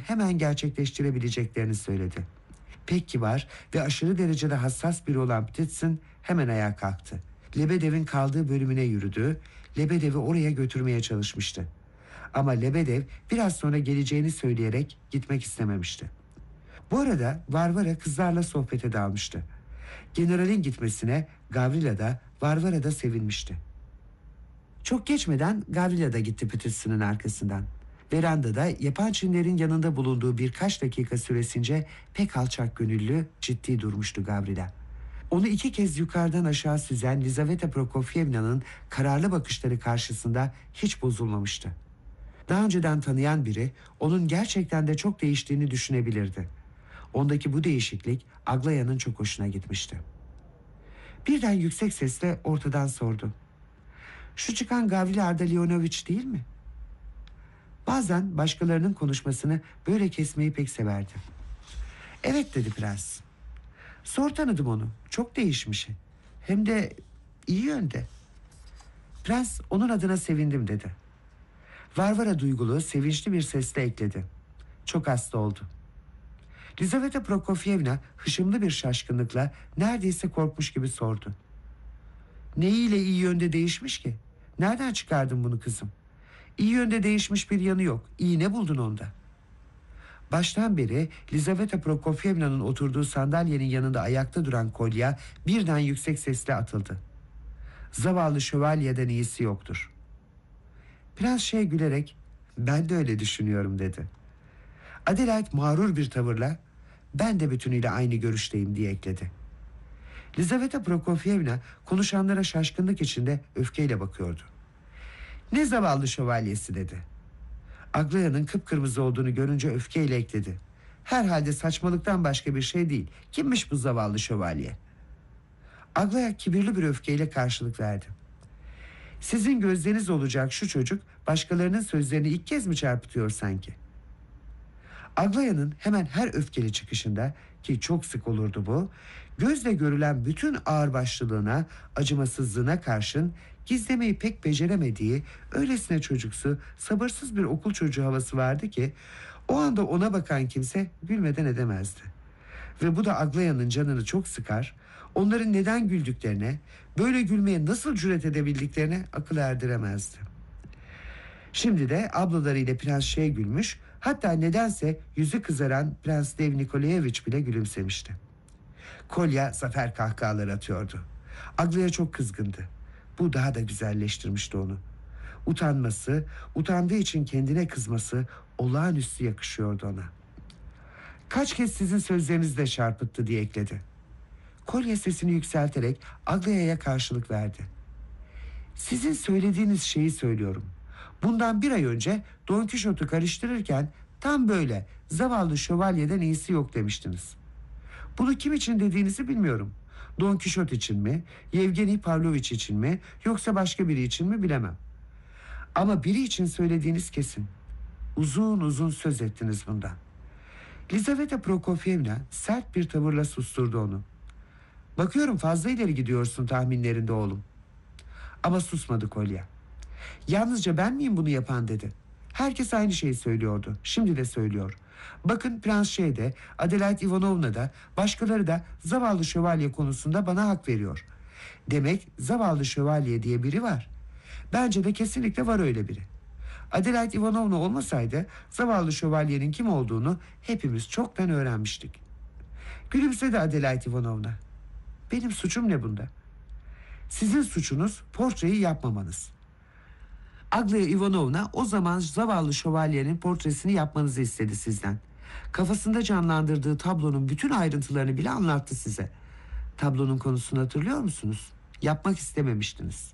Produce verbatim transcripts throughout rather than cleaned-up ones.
hemen gerçekleştirebileceklerini söyledi. Pek kibar ve aşırı derecede hassas biri olan Ptitsin hemen ayağa kalktı. Lebedev'in kaldığı bölümüne yürüdü. Lebedev'i oraya götürmeye çalışmıştı. Ama Lebedev biraz sonra geleceğini söyleyerek gitmek istememişti. Bu arada Varvara kızlarla sohbete dalmıştı. Generalin gitmesine Gavrila da Varvara da sevinmişti. Çok geçmeden Gavrila da gitti Ptitsin'in arkasından. Verandada yapan Çinlerin yanında bulunduğu birkaç dakika süresince pek alçak gönüllü, ciddi durmuştu Gavrila. Onu iki kez yukarıdan aşağı süzen Lizaveta Prokofyevna'nın kararlı bakışları karşısında hiç bozulmamıştı. Daha önceden tanıyan biri onun gerçekten de çok değiştiğini düşünebilirdi. Ondaki bu değişiklik Aglaya'nın çok hoşuna gitmişti. Birden yüksek sesle ortadan sordu. "Şu çıkan Gavrila Ardalionovich değil mi?" Bazen başkalarının konuşmasını böyle kesmeyi pek severdi. "Evet," dedi prens. "Sor tanıdım onu. Çok değişmiş. Hem de iyi yönde." Prens onun adına sevindim dedi. Varvara duygulu, sevinçli bir sesle ekledi. "Çok hasta oldu." Lizaveta Prokofyevna hışımlı bir şaşkınlıkla neredeyse korkmuş gibi sordu. "Neyiyle iyi yönde değişmiş ki? Nereden çıkardın bunu kızım? İyi yönde değişmiş bir yanı yok. İyi ne buldun onda?" Baştan beri Lizaveta Prokofyevna'nın oturduğu sandalyenin yanında ayakta duran Kolya birden yüksek sesle atıldı. "Zavallı şövalyeden iyisi yoktur." Prens şey gülerek "Ben de öyle düşünüyorum," dedi. Adelaide mağrur bir tavırla "Ben de bütünüyle aynı görüşteyim," diye ekledi. Lizaveta Prokofyevna konuşanlara şaşkınlık içinde öfkeyle bakıyordu. "Ne zavallı şövalyesi," dedi. Aglaya'nın kıpkırmızı olduğunu görünce öfkeyle ekledi. "Herhalde saçmalıktan başka bir şey değil. Kimmiş bu zavallı şövalye?" Aglaya kibirli bir öfkeyle karşılık verdi. "Sizin gözleriniz olacak şu çocuk başkalarının sözlerini ilk kez mi çarpıtıyor sanki?" Aglaya'nın hemen her öfkeli çıkışında, ki çok sık olurdu bu, gözle görülen bütün ağırbaşlılığına, acımasızlığına karşın gizlemeyi pek beceremediği öylesine çocuksu, sabırsız bir okul çocuğu havası vardı ki o anda ona bakan kimse gülmeden edemezdi. Ve bu da Aglaya'nın canını çok sıkar, onların neden güldüklerine, böyle gülmeye nasıl cüret edebildiklerine akıl erdiremezdi. Şimdi de ablalarıyla Prens şey gülmüş, hatta nedense yüzü kızaran Prens Lev Nikolayevich bile gülümsemişti. Kolya zafer kahkahaları atıyordu. Aglaya çok kızgındı. Bu daha da güzelleştirmişti onu. Utanması, utandığı için kendine kızması olağanüstü yakışıyordu ona. "Kaç kez sizin sözlerinizle çarpıttı," diye ekledi. Kolya sesini yükselterek Aglaya'ya karşılık verdi. "Sizin söylediğiniz şeyi söylüyorum. Bundan bir ay önce Don Kişot'u karıştırırken tam böyle zavallı şövalyeden iyisi yok demiştiniz. Bunu kim için dediğinizi bilmiyorum. Don Kişot için mi, Yevgeni Pavlovich için mi, yoksa başka biri için mi bilemem. Ama biri için söylediğiniz kesin. Uzun uzun söz ettiniz bundan." Lizaveta Prokofyevna sert bir tavırla susturdu onu. "Bakıyorum fazla ileri gidiyorsun tahminlerinde oğlum." Ama susmadı Kolya. "Yalnızca ben miyim bunu yapan?" dedi. "Herkes aynı şeyi söylüyordu. Şimdi de söylüyor. Bakın Prens Şey de, Adelaide Ivanovna da, başkaları da zavallı şövalye konusunda bana hak veriyor. Demek zavallı şövalye diye biri var. Bence de kesinlikle var öyle biri. Adelaide Ivanovna olmasaydı zavallı şövalyenin kim olduğunu hepimiz çoktan öğrenmiştik." Gülümsedi Adelaide Ivanovna. "Benim suçum ne bunda?" "Sizin suçunuz portreyi yapmamanız. Aglaya Ivanovna o zaman zavallı şövalyenin portresini yapmanızı istedi sizden. Kafasında canlandırdığı tablonun bütün ayrıntılarını bile anlattı size. Tablonun konusunu hatırlıyor musunuz? Yapmak istememiştiniz."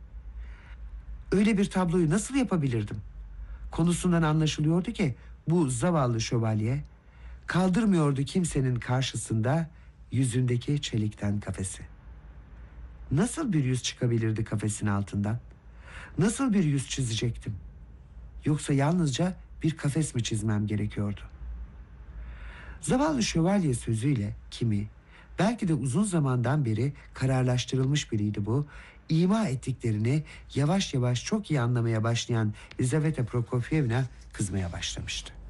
"Öyle bir tabloyu nasıl yapabilirdim?" Konusundan anlaşılıyordu ki bu zavallı şövalye kaldırmıyordu kimsenin karşısında yüzündeki çelikten kafesi. Nasıl bir yüz çıkabilirdi kafesin altından? Nasıl bir yüz çizecektim? Yoksa yalnızca bir kafes mi çizmem gerekiyordu? Zavallı şövalye sözüyle kimi, belki de uzun zamandan beri kararlaştırılmış biriydi bu, ima ettiklerini yavaş yavaş çok iyi anlamaya başlayan Lizaveta Prokofyevna kızmaya başlamıştı.